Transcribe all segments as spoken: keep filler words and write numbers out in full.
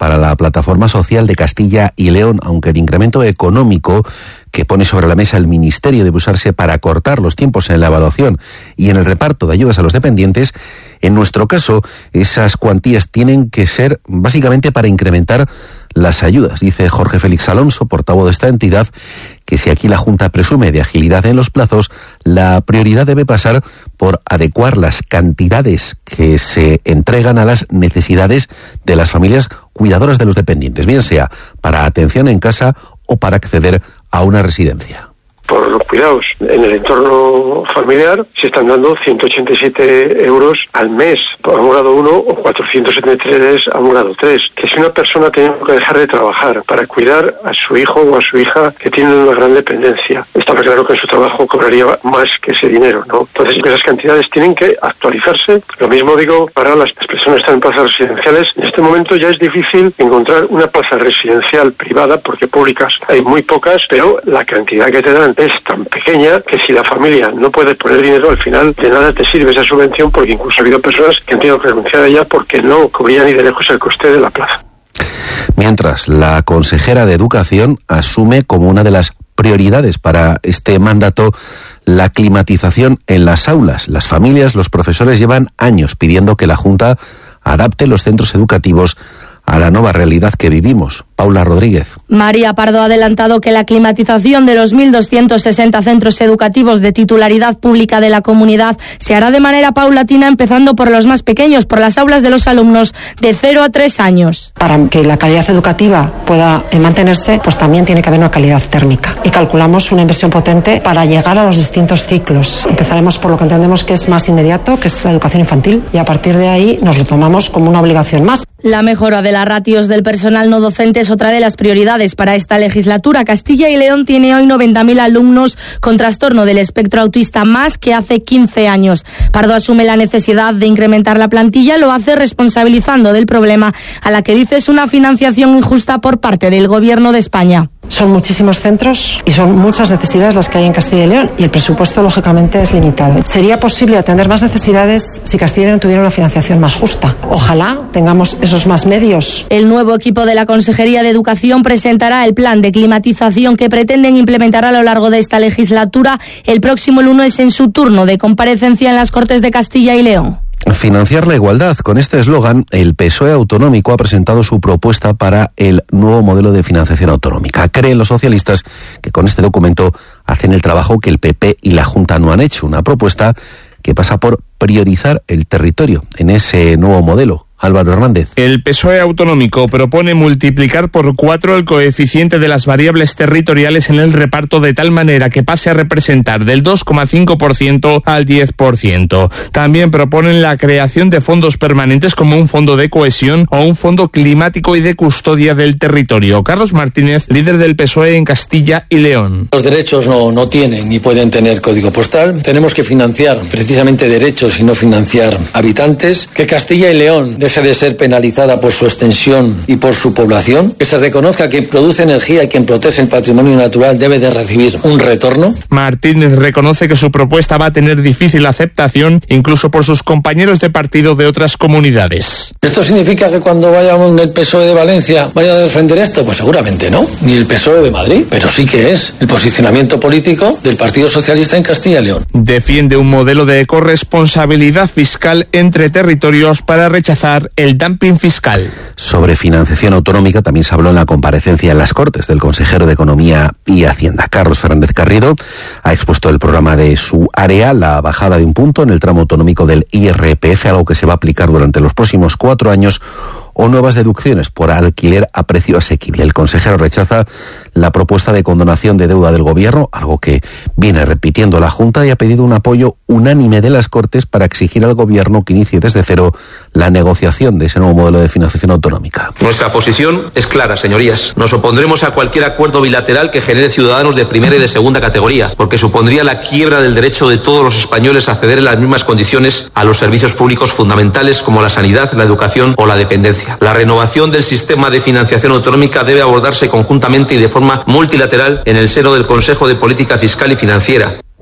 para la Plataforma Social de Castilla y León, aunque el incremento económico que pone sobre la mesa el Ministerio debe usarse para acortar los tiempos en la evaluación y en el reparto de ayudas a los dependientes. En nuestro caso, esas cuantías tienen que ser básicamente para incrementar las ayudas. Dice Jorge Félix Alonso, portavoz de esta entidad, que si aquí la Junta presume de agilidad en los plazos, la prioridad debe pasar por adecuar las cantidades que se entregan a las necesidades de las familias cuidadoras de los dependientes, bien sea para atención en casa o para acceder a una residencia. Por los cuidados en el entorno familiar se están dando ciento ochenta y siete euros al mes a un grado uno o cuatrocientos setenta y tres a un grado tres. Que si una persona tiene que dejar de trabajar para cuidar a su hijo o a su hija que tiene una gran dependencia, estaba claro que en su trabajo cobraría más que ese dinero, ¿no? Entonces esas cantidades tienen que actualizarse. Lo mismo digo para las personas que están en plazas residenciales. En este momento ya es difícil encontrar una plaza residencial privada porque públicas hay muy pocas, pero la cantidad que te dan es tan pequeña que si la familia no puede poner dinero, al final de nada te sirve esa subvención, porque incluso ha habido personas que han tenido que renunciar a ella porque no cubría ni de lejos el coste de la plaza. Mientras, la consejera de Educación asume como una de las prioridades para este mandato la climatización en las aulas. Las familias, los profesores llevan años pidiendo que la Junta adapte los centros educativos a la nueva realidad que vivimos. Paula Rodríguez. María Pardo ha adelantado que la climatización de los mil doscientos sesenta centros educativos de titularidad pública de la comunidad se hará de manera paulatina, empezando por los más pequeños, por las aulas de los alumnos de cero a tres años. Para que la calidad educativa pueda mantenerse, pues también tiene que haber una calidad térmica. Y calculamos una inversión potente para llegar a los distintos ciclos. Empezaremos por lo que entendemos que es más inmediato, que es la educación infantil, y a partir de ahí nos lo tomamos como una obligación más. La mejora de las ratios del personal no docente es otra de las prioridades para esta legislatura. Castilla y León tiene hoy noventa mil alumnos con trastorno del espectro autista, más que hace quince años. Pardo asume la necesidad de incrementar la plantilla, lo hace responsabilizando del problema a la que dice es una financiación injusta por parte del Gobierno de España. Son muchísimos centros y son muchas necesidades las que hay en Castilla y León, y el presupuesto lógicamente es limitado. Sería posible atender más necesidades si Castilla y León tuviera una financiación más justa. Ojalá tengamos esos más medios. El nuevo equipo de la Consejería de Educación presentará el plan de climatización que pretenden implementar a lo largo de esta legislatura. El próximo lunes en su turno de comparecencia en las Cortes de Castilla y León. Financiar la igualdad. Con este eslogan, el P S O E autonómico ha presentado su propuesta para el nuevo modelo de financiación autonómica. Creen los socialistas que con este documento hacen el trabajo que el P P y la Junta no han hecho. Una propuesta que pasa por priorizar el territorio en ese nuevo modelo. Álvaro Hernández. El P S O E autonómico propone multiplicar por cuatro el coeficiente de las variables territoriales en el reparto, de tal manera que pase a representar del dos coma cinco por ciento al diez por ciento. También proponen la creación de fondos permanentes como un fondo de cohesión o un fondo climático y de custodia del territorio. Carlos Martínez, líder del P S O E en Castilla y León. Los derechos no, no tienen ni pueden tener código postal. Tenemos que financiar precisamente derechos y no financiar habitantes. Que Castilla y León deje de ser penalizada por su extensión y por su población, que se reconozca que quien produce energía y quien protege el patrimonio natural debe de recibir un retorno. Martínez reconoce que su propuesta va a tener difícil aceptación incluso por sus compañeros de partido de otras comunidades. ¿Esto significa que cuando vayamos el P S O E de Valencia vaya a defender esto? Pues seguramente no, ni el P S O E de Madrid, pero sí que es el posicionamiento político del Partido Socialista en Castilla y León. Defiende un modelo de corresponsabilidad fiscal entre territorios para rechazar el dumping fiscal. Sobre financiación autonómica también se habló en la comparecencia en las Cortes del consejero de Economía y Hacienda. Carlos Fernández Carrido ha expuesto el programa de su área, la bajada de un punto en el tramo autonómico del I R P F, algo que se va a aplicar durante los próximos cuatro años, o nuevas deducciones por alquiler a precio asequible. El consejero rechaza la propuesta de condonación de deuda del Gobierno, algo que viene repitiendo la Junta, y ha pedido un apoyo unánime de las Cortes para exigir al Gobierno que inicie desde cero la negociación de ese nuevo modelo de financiación autonómica. Nuestra posición es clara, señorías. Nos opondremos a cualquier acuerdo bilateral que genere ciudadanos de primera y de segunda categoría, porque supondría la quiebra del derecho de todos los españoles a acceder en las mismas condiciones a los servicios públicos fundamentales como la sanidad, la educación o la dependencia. La renovación del sistema de financiación autonómica debe abordarse conjuntamente y de forma multilateral en el seno del Consejo de Política Fiscal y Financiera.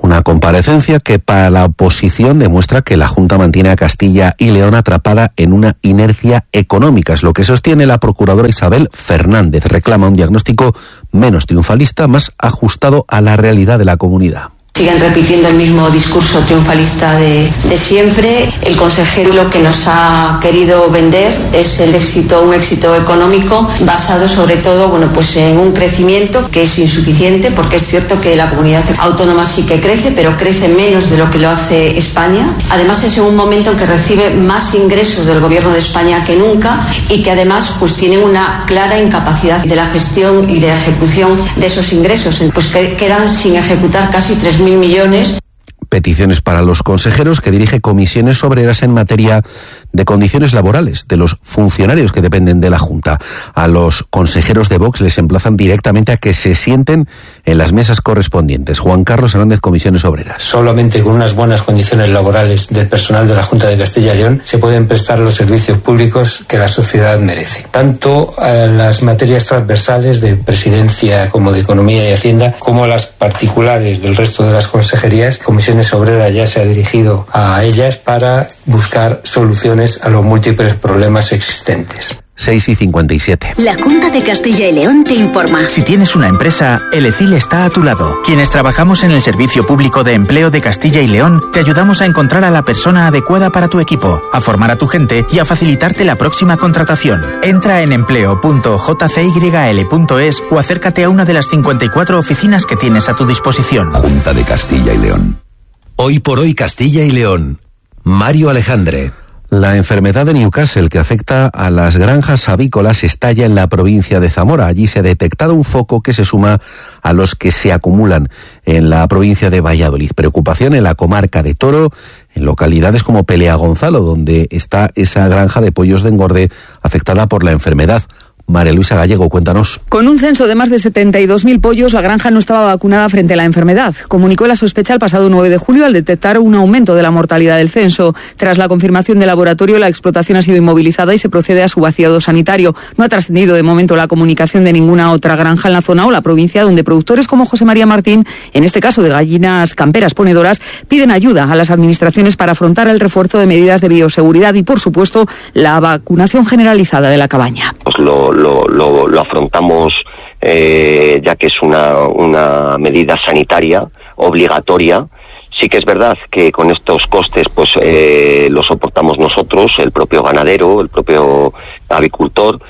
Una comparecencia que para la oposición demuestra que la Junta mantiene a Castilla y León atrapada en una inercia económica. Es lo que sostiene la procuradora Isabel Fernández. Reclama un diagnóstico menos triunfalista, más ajustado a la realidad de la comunidad. Siguen repitiendo el mismo discurso triunfalista de, de siempre. El consejero lo que nos ha querido vender es el éxito, un éxito económico basado sobre todo, bueno, pues en un crecimiento que es insuficiente, porque es cierto que la comunidad autónoma sí que crece, pero crece menos de lo que lo hace España. Además es en un momento en que recibe más ingresos del gobierno de España que nunca y que además pues tiene una clara incapacidad de la gestión y de la ejecución de esos ingresos. Pues que quedan sin ejecutar casi tres mil millones. Peticiones para los consejeros que dirige comisiones obreras en materia de condiciones laborales de los funcionarios que dependen de la Junta. A los consejeros de Vox les emplazan directamente a que se sienten en las mesas correspondientes. Juan Carlos Hernández, comisiones obreras. Solamente con unas buenas condiciones laborales del personal de la Junta de Castilla y León se pueden prestar los servicios públicos que la sociedad merece. Tanto a las materias transversales de presidencia como de economía y hacienda, como a las particulares del resto de las consejerías. Comisiones Obreras ya se ha dirigido a ellas para buscar soluciones a los múltiples problemas existentes. seis y cincuenta y siete. La Junta de Castilla y León te informa. Si tienes una empresa, el E C I L está a tu lado. Quienes trabajamos en el Servicio Público de Empleo de Castilla y León, te ayudamos a encontrar a la persona adecuada para tu equipo, a formar a tu gente y a facilitarte la próxima contratación. Entra en empleo punto j c y l punto es o acércate a una de las cincuenta y cuatro oficinas que tienes a tu disposición. Junta de Castilla y León. Hoy por hoy Castilla y León. Mario Alejandre. La enfermedad de Newcastle que afecta a las granjas avícolas estalla en la provincia de Zamora. Allí se ha detectado un foco que se suma a los que se acumulan en la provincia de Valladolid. Preocupación en la comarca de Toro, en localidades como Pelea Gonzalo, donde está esa granja de pollos de engorde afectada por la enfermedad. María Luisa Gallego, cuéntanos. Con un censo de más de setenta y dos mil pollos, la granja no estaba vacunada frente a la enfermedad. Comunicó la sospecha el pasado nueve de julio al detectar un aumento de la mortalidad del censo. Tras la confirmación del laboratorio, la explotación ha sido inmovilizada y se procede a su vaciado sanitario. No ha trascendido de momento la comunicación de ninguna otra granja en la zona o la provincia, donde productores como José María Martín, en este caso de gallinas camperas ponedoras, piden ayuda a las administraciones para afrontar el refuerzo de medidas de bioseguridad y, por supuesto, la vacunación generalizada de la cabaña. Pues lo Lo, lo, lo afrontamos eh, ya que es una, una medida sanitaria obligatoria. Sí que es verdad que con estos costes pues eh, los soportamos nosotros, el propio ganadero, el propio avicultor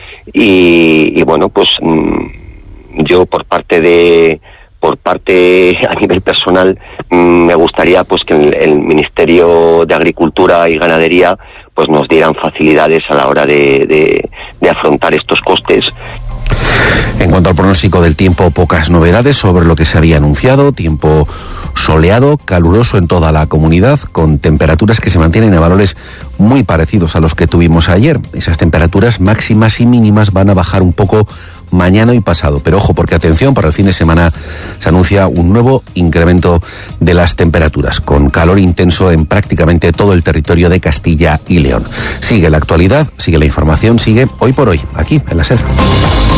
y, y bueno pues mmm, yo por parte de por parte a nivel personal mmm, me gustaría pues que el, el Ministerio de Agricultura y Ganadería pues nos dieran facilidades a la hora de, de, de afrontar estos costes. En cuanto al pronóstico del tiempo, pocas novedades sobre lo que se había anunciado. Tiempo soleado, caluroso en toda la comunidad, con temperaturas que se mantienen a valores muy parecidos a los que tuvimos ayer. Esas temperaturas máximas y mínimas van a bajar un poco mañana y pasado, pero ojo, porque atención, para el fin de semana se anuncia un nuevo incremento de las temperaturas, con calor intenso en prácticamente todo el territorio de Castilla y León. Sigue la actualidad, sigue la información, sigue Hoy por Hoy, aquí en la SER.